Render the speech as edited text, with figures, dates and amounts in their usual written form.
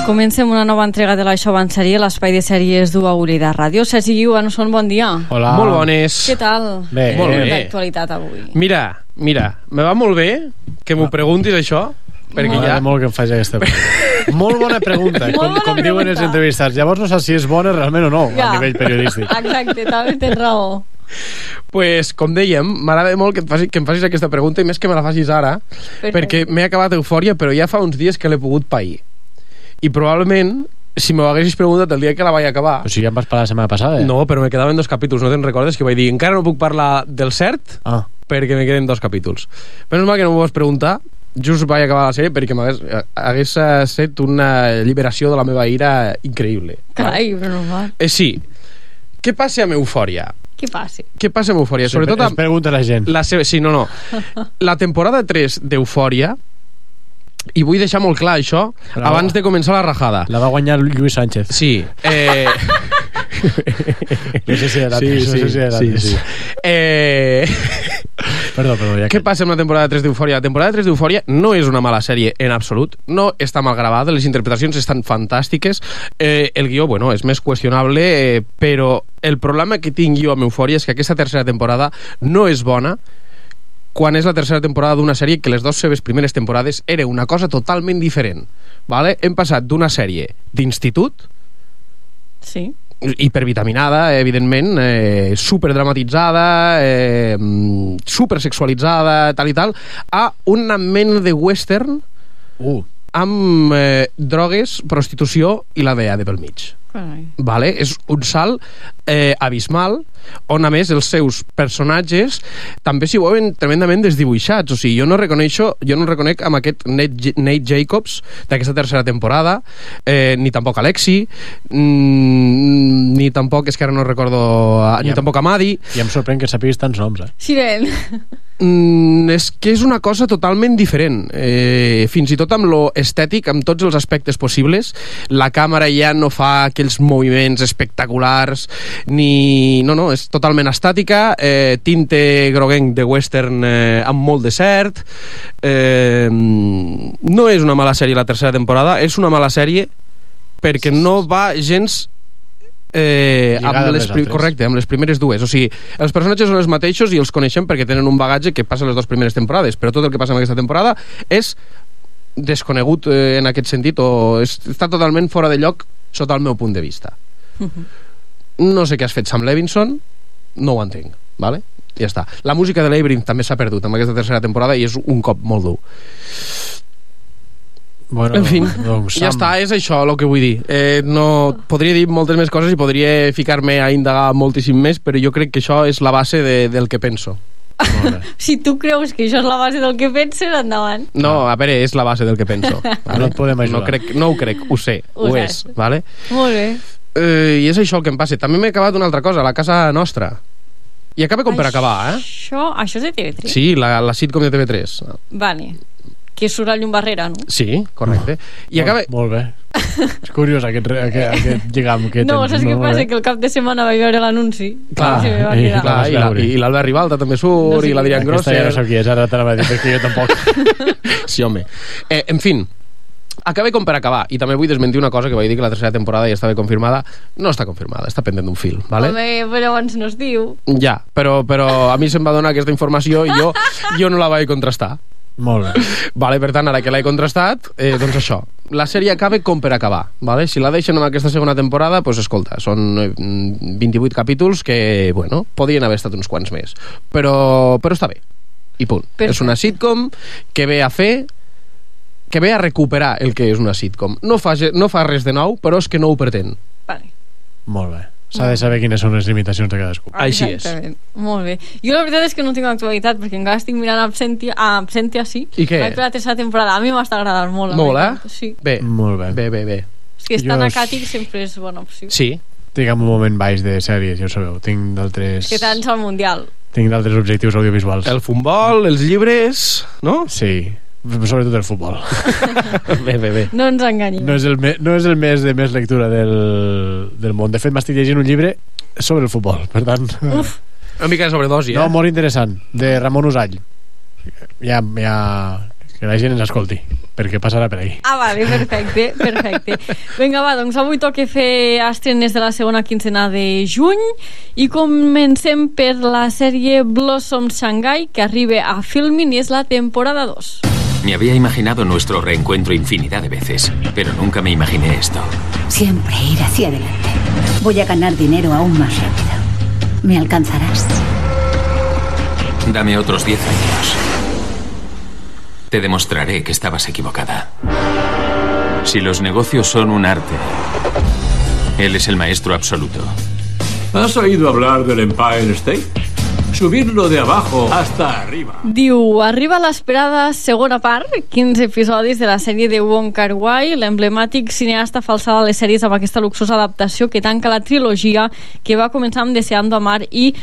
Comencem una nova entrega de l'Això va en sèrie, l'espai de sèries d'UAURI de Ràdio. Sergi Guiu, Anson, bon dia. Hola. Molt bones. Què tal? Bé. Molt bé. L'actualitat avui. Mira, me va molt bé que m'ho preguntis això, perquè M'agrada molt que em faci aquesta pregunta. Molt bona pregunta, com diuen els entrevistats. Llavors no sé si és bona realment o no, a nivell periodístic. Exacte, també tens raó. Pues, com dèiem, m'agrada molt que em facis aquesta pregunta, i més que me la facis ara, perquè m'he acabat Eufòria, però ja fa uns dies que l'he pogut pair. I probablement, si m'ho haguessis preguntat el dia que la vaig acabar... Però si ja em vas parlar la setmana passada. No, però me quedaven 2 capítols, no te'n recordes? Que vaig dir, encara no puc parlar del cert, perquè me queden 2 capítols. Menys mal que no m'ho vas preguntar, just vaig acabar la sèrie perquè hagués estat una alliberació de la meva ira increïble. Carai, però normal. Sí. Què passa amb Eufòria? Què passa? Què passa amb Eufòria? Sobretot es pregunta la gent. Sí, no. La temporada 3 d'Eufòria, i vull deixar molt clar això abans de començar la rajada. La va guanyar Lluís Sánchez. Sí. No sé si era sí. Perdó, ja què passa amb la temporada 3 d'Eufòria? La temporada 3 d'Eufòria no és una mala sèrie en absolut, no està mal gravada, les interpretacions estan fantàstiques, el guió, bueno, és més qüestionable, però el problema que tinc jo amb Eufòria és que aquesta tercera temporada no és bona, quan és la tercera temporada d'una sèrie que les 2 seves primeres temporades era una cosa totalment diferent, vale? Hem passat d'una sèrie d'institut, sí, hipervitaminada, evidentment, superdramatitzada, supersexualitzada, tal i tal, a una mena de western amb drogues, prostitució i la DEA de pel mig. Vale? És un salt abismal, on a més els seus personatges també s'hi veuen tremendament desdibuixats. O sigui, jo no reconec amb aquest Nate Jacobs d'aquesta tercera temporada, ni tampoc Alexi, ni tampoc, és que ara no recordo, ni tampoc Amadi. I em sorprèn que sapiguis tants noms, Siren. És que és una cosa totalment diferent, fins i tot amb lo estètic, amb tots els aspectes possibles. La càmera ja no fa aquells moviments espectaculars ni... No, és totalment estàtica, tinte groguenc de western amb molt de cert. No és una mala sèrie la tercera temporada, és una mala sèrie perquè no va gens amb les primeres 2. O sigui, els personatges són els mateixos i els coneixem perquè tenen un bagatge que passa les 2 primeres temporades, però tot el que passa en aquesta temporada és desconegut en aquest sentit, o està totalment fora de lloc sota el meu punt de vista. No sé què has fet Sam Levinson, no ho entenc, vale? Ja està. La música de Labyrinth també s'ha perdut amb aquesta tercera temporada i és un cop molt dur. Bueno, en fi, doncs, ja està, és això el que vull dir. No, podria dir moltes més coses i podria ficar-me a indagar moltíssim més, però jo crec que això és la base del que penso. Si tu creus que això és la base del que penses, endavant. No, a veure, és la base del que penso. Vale? No et podem ajudar. No ho crec, ho sé, ho és, vale? Molt bé. I és això el que em passa. També m'he acabat una altra cosa, La casa nostra. I acaba com per acabar, Això és de TV3? Sí, la sitcom de TV3. Vale. Que surt a llum barrera, no? Sí, correcte. I acaba... Molt bé. És curiós aquest lligam que no, saps què passa? Que el cap de setmana vaig veure l'anunci. I l'Albert Ribalta també surt, i l'Adrián Grosser. Aquesta ja no sap qui és, ara te n'anava a dir, perquè jo tampoc. Sí, home. En fin, acaba com per acabar. I també vull desmentir una cosa que vaig dir, que la tercera temporada ja estava confirmada. No està confirmada, està pendent d'un fil, vale? Home, però abans no es diu. Ja, però a mi se'm va donar aquesta informació i jo no la vaig contrastar. Molt bé. Vale, per tant, ara que l'he contrastat, doncs això. La sèrie acaba com per acabar, vale? Si la deixen en aquesta segona temporada, doncs escolta, són 28 capítols que, bueno, podrien haver estat uns quants més. Però està bé. I punt. Perfecte. És una sitcom que ve a recuperar el que és una sitcom. No fa res de nou, però és que no ho pretén. Vale. Molt bé. S'ha de saber quines són les limitacions de cadascú. Així és. Molt bé. Jo la veritat és que no tinc actualitat, perquè encara estic mirant Absentia, sí. I què? Vaig per la tercera temporada. A mi m'està agradant molt. Molt, Sí. Bé. Molt bé. Bé. És que estar acàtic sempre és bona opció. Sí. Tinc un moment baix de sèries, ja ho sabeu. Tinc d'altres... És que tants al Mundial. Tinc d'altres objectius audiovisuals. El futbol, els llibres, no? Sí. Sobretot el futbol. Bé. No ens enganyem. No és el mes de més lectura del món. De fet, m'estic llegint un llibre sobre el futbol, per tant... Uf. Una mica de sobredosi, No, molt interessant, de Ramon Usall. Ja que la gent ens escolti. perquè passarà per ahí. Vale, perfecte. Vinga, va, doncs avui toca fer estrenes de la segona quincena de juny i comencem per la sèrie Blossom Shanghai, que arriba a Filmin i és la temporada 2. Me había imaginado nuestro reencuentro infinidad de veces, pero nunca me imaginé esto. Siempre ir hacia adelante. Voy a ganar dinero aún más rápido. ¿Me alcanzarás? Dame otros 10 años. Te demostraré que estabas equivocada. Si los negocios son un arte, él es el maestro absoluto. ¿Has oído hablar del Empire State? Subirlo de abajo hasta arriba. Diu, arriba l'esperada segona part, 15 episodis de la sèrie de Wong Kar-wai, l'emblemàtic cineasta fa alçada a les sèries amb aquesta luxosa adaptació que tanca la trilogia que va començar amb Deseando Amar i